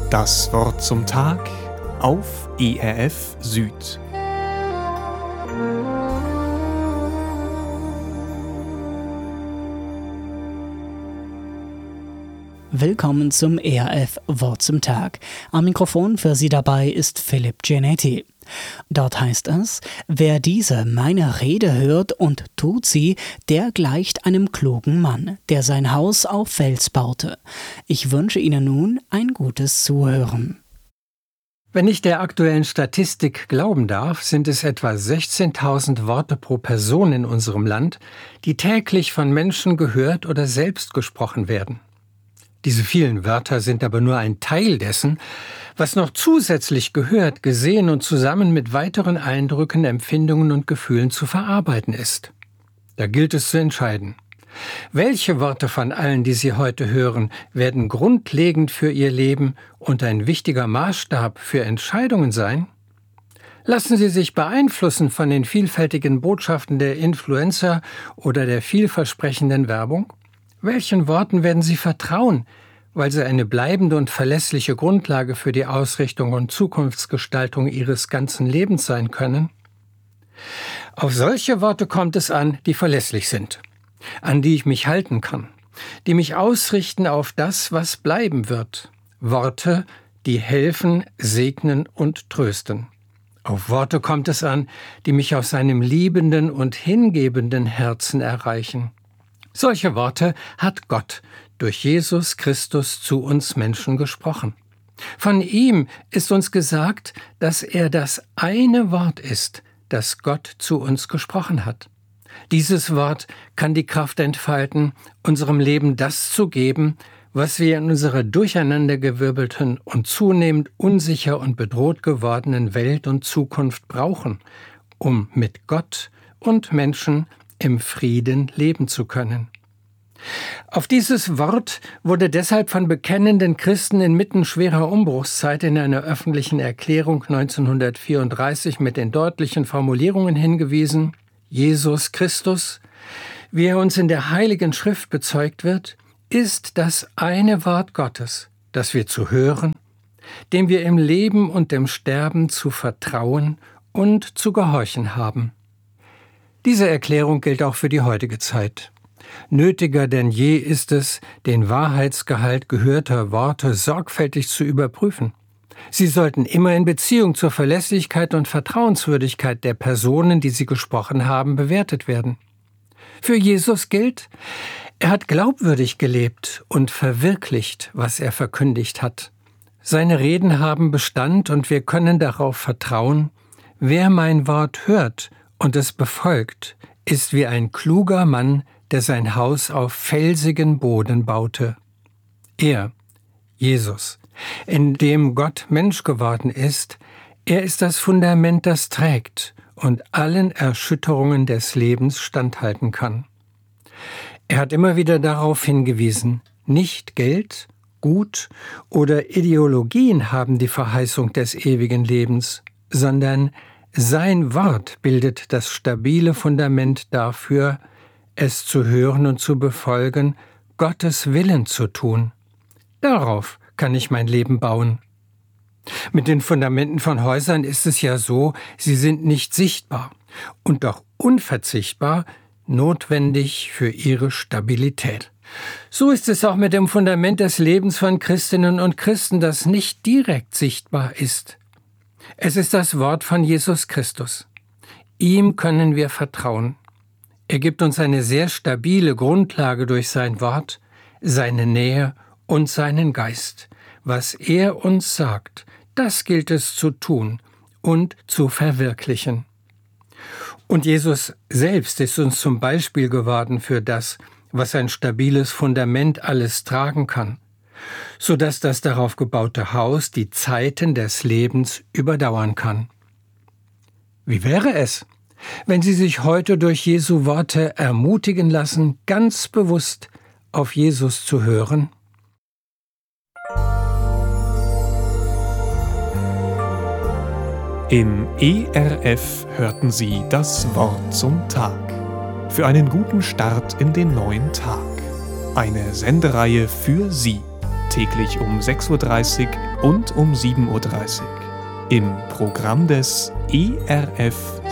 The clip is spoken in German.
Das Wort zum Tag auf ERF Süd. Willkommen zum ERF Wort zum Tag. Am Mikrofon für Sie dabei ist Philipp Gianetti. Dort heißt es, wer diese meine Rede hört und tut sie, der gleicht einem klugen Mann, der sein Haus auf Fels baute. Ich wünsche Ihnen nun ein gutes Zuhören. Wenn ich der aktuellen Statistik glauben darf, sind es etwa 16.000 Worte pro Person in unserem Land, die täglich von Menschen gehört oder selbst gesprochen werden. Diese vielen Wörter sind aber nur ein Teil dessen, was noch zusätzlich gehört, gesehen und zusammen mit weiteren Eindrücken, Empfindungen und Gefühlen zu verarbeiten ist. Da gilt es zu entscheiden. Welche Worte von allen, die Sie heute hören, werden grundlegend für Ihr Leben und ein wichtiger Maßstab für Entscheidungen sein? Lassen Sie sich beeinflussen von den vielfältigen Botschaften der Influencer oder der vielversprechenden Werbung? Welchen Worten werden Sie vertrauen, weil sie eine bleibende und verlässliche Grundlage für die Ausrichtung und Zukunftsgestaltung Ihres ganzen Lebens sein können? Auf solche Worte kommt es an, die verlässlich sind, an die ich mich halten kann, die mich ausrichten auf das, was bleiben wird. Worte, die helfen, segnen und trösten. Auf Worte kommt es an, die mich aus seinem liebenden und hingebenden Herzen erreichen. Solche Worte hat Gott durch Jesus Christus zu uns Menschen gesprochen. Von ihm ist uns gesagt, dass er das eine Wort ist, das Gott zu uns gesprochen hat. Dieses Wort kann die Kraft entfalten, unserem Leben das zu geben, was wir in unserer durcheinandergewirbelten und zunehmend unsicher und bedroht gewordenen Welt und Zukunft brauchen, um mit Gott und Menschen im Frieden leben zu können. Auf dieses Wort wurde deshalb von bekennenden Christen inmitten schwerer Umbruchszeit in einer öffentlichen Erklärung 1934 mit den deutlichen Formulierungen hingewiesen: Jesus Christus, wie er uns in der Heiligen Schrift bezeugt wird, ist das eine Wort Gottes, das wir zu hören, dem wir im Leben und im Sterben zu vertrauen und zu gehorchen haben. Diese Erklärung gilt auch für die heutige Zeit. Nötiger denn je ist es, den Wahrheitsgehalt gehörter Worte sorgfältig zu überprüfen. Sie sollten immer in Beziehung zur Verlässlichkeit und Vertrauenswürdigkeit der Personen, die sie gesprochen haben, bewertet werden. Für Jesus gilt, er hat glaubwürdig gelebt und verwirklicht, was er verkündigt hat. Seine Reden haben Bestand und wir können darauf vertrauen, wer mein Wort hört und es befolgt, ist wie ein kluger Mann, der sein Haus auf felsigen Boden baute. Er, Jesus, in dem Gott Mensch geworden ist, er ist das Fundament, das trägt und allen Erschütterungen des Lebens standhalten kann. Er hat immer wieder darauf hingewiesen, nicht Geld, Gut oder Ideologien haben die Verheißung des ewigen Lebens, sondern sein Wort bildet das stabile Fundament dafür, es zu hören und zu befolgen, Gottes Willen zu tun. Darauf kann ich mein Leben bauen. Mit den Fundamenten von Häusern ist es ja so, sie sind nicht sichtbar und doch unverzichtbar notwendig für ihre Stabilität. So ist es auch mit dem Fundament des Lebens von Christinnen und Christen, das nicht direkt sichtbar ist. Es ist das Wort von Jesus Christus. Ihm können wir vertrauen. Er gibt uns eine sehr stabile Grundlage durch sein Wort, seine Nähe und seinen Geist. Was er uns sagt, das gilt es zu tun und zu verwirklichen. Und Jesus selbst ist uns zum Beispiel geworden für das, was ein stabiles Fundament alles tragen kann, sodass das darauf gebaute Haus die Zeiten des Lebens überdauern kann. Wie wäre es, wenn Sie sich heute durch Jesu Worte ermutigen lassen, ganz bewusst auf Jesus zu hören? Im ERF hörten Sie das Wort zum Tag. Für einen guten Start in den neuen Tag. Eine Sendereihe für Sie. Täglich um 6:30 Uhr und um 7:30 Uhr im Programm des ERF